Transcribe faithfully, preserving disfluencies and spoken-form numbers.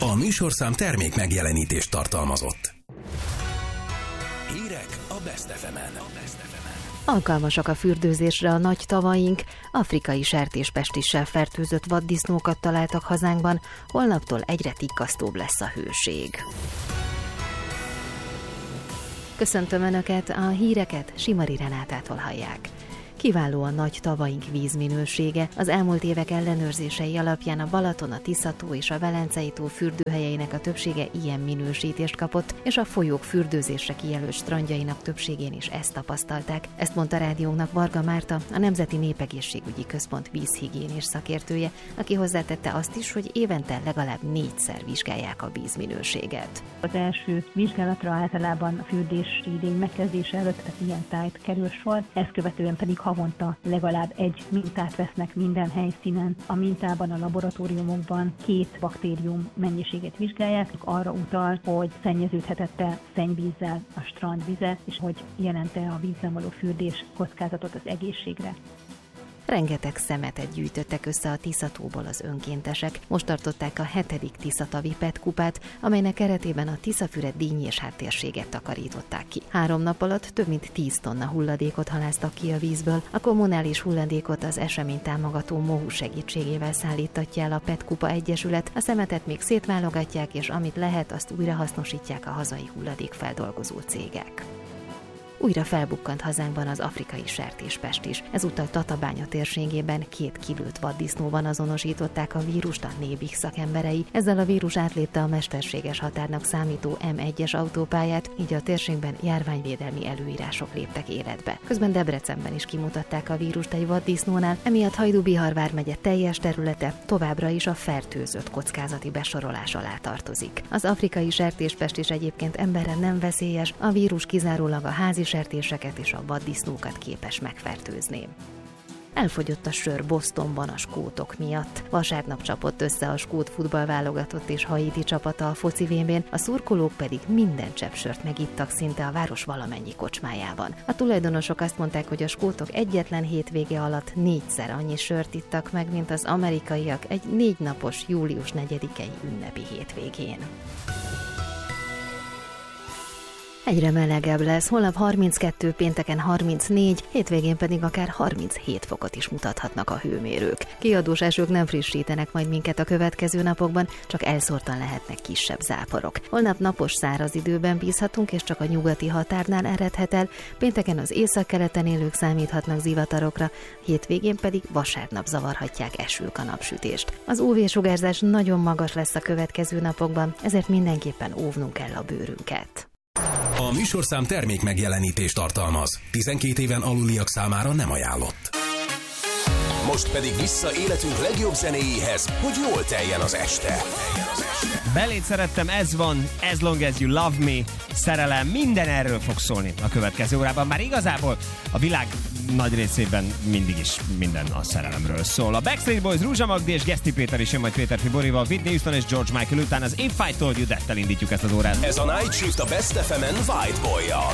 A műsorszám termék megjelenítést tartalmazott. Hírek a Best ef emen. Alkalmasak a fürdőzésre a nagy tavaink, afrikai sertéspestissel fertőzött vaddisznókat találtak hazánkban, holnaptól egyre tikkasztóbb lesz a hőség. Köszöntöm Önöket, a híreket Simari Renátától hallják. Kiváló a nagy tavaink vízminősége. Az elmúlt évek ellenőrzései alapján a Balaton, a Tisza-tó és a Velencei-tó fürdőhelyeinek a többsége ilyen minősítést kapott, és a folyók fürdőzésre kijelölt strandjainak többségén is ezt tapasztalták. Ezt mondta rádiónknak Varga Márta, a Nemzeti Népegészségügyi Központ vízhigiénés szakértője, aki hozzátette azt is, hogy évente legalább négyszer vizsgálják a vízminőséget. Az első vizsgálatra általában a fürdési idény megkezdése előtt, tehát ilyen tájt kerül sor, ezt követően pedig havonta legalább egy mintát vesznek minden helyszínen. A mintában, a laboratóriumokban két baktérium mennyiséget vizsgálják, arra utal, hogy szennyeződhetette szennyvízzel a strandvize, és hogy jelente a vízben való fürdés kockázatot az egészségre. Rengeteg szemetet gyűjtöttek össze a Tisza-tóból az önkéntesek. Most tartották a hetedik Tisza-tavi petkupát, amelynek keretében a Tiszafüred díny és háttérséget takarították ki. Három nap alatt több mint tíz tonna hulladékot halásztak ki a vízből. A kommunális hulladékot az esemény támogató MOHU segítségével szállítatja el a Petkupa Egyesület. A szemetet még szétválogatják, és amit lehet, azt újra hasznosítják a hazai hulladékfeldolgozó cégek. Újra felbukkant hazánkban az afrikai sertéspest is. Ezúttal Tatabánya térségében két kilőtt vaddisznóban azonosították a vírust a Nébih szakemberei. Ezzel a vírus átlépte a mesterséges határnak számító em egyes autópályát, így a térségben járványvédelmi előírások léptek életbe. Közben Debrecenben is kimutatták a vírust egy vaddisznónál, emiatt Hajdú-Bihar vármegye teljes területe továbbra is a fertőzött kockázati besorolás alá tartozik. Az afrikai sertéspest is egyébként emberre nem veszélyes, a vírus kizárólag a házi sertéseket és a vaddisznókat képes megfertőzni. Elfogyott a sör Bostonban a skótok miatt. Vasárnap csapott össze a skót futballválogatott és haiti csapata a foci vé bén, a szurkolók pedig minden csepp sört megittak szinte a város valamennyi kocsmájában. A tulajdonosok azt mondták, hogy a skótok egyetlen hétvége alatt négyszer annyi sört ittak meg, mint az amerikaiak egy négy napos július negyedikei ünnepi hétvégén. Egyre melegebb lesz, holnap harminckettő, pénteken harmincnégy, hétvégén pedig akár harminchét fokot is mutathatnak a hőmérők. Kiadós esők nem frissítenek majd minket a következő napokban, csak elszórtan lehetnek kisebb záporok. Holnap napos száraz időben bízhatunk, és csak a nyugati határnál eredhet el, pénteken az északkeleten élők számíthatnak zivatarokra, hétvégén pedig vasárnap zavarhatják esők a napsütést. Az ú vé-sugárzás nagyon magas lesz a következő napokban, ezért mindenképpen óvnunk kell a bőrünket. A műsorszám termék megjelenítést tartalmaz. tizenkét éven aluliak számára nem ajánlott. Most pedig vissza életünk legjobb zenéjéhez, hogy jól teljen az este. Belét szerettem, ez van, As Long As You Love Me, szerelem, minden erről fog szólni a következő órában. Már igazából a világ nagy részében mindig is minden a szerelemről szól. A Backstreet Boys, Rúzsa Magdi és Geszti Péter is jön majd Péter Fiborival, Whitney Houston és George Michael után az If I Told You That-tel indítjuk ezt az órát. Ez a Night Shift a Best ef emen White Boy-jal.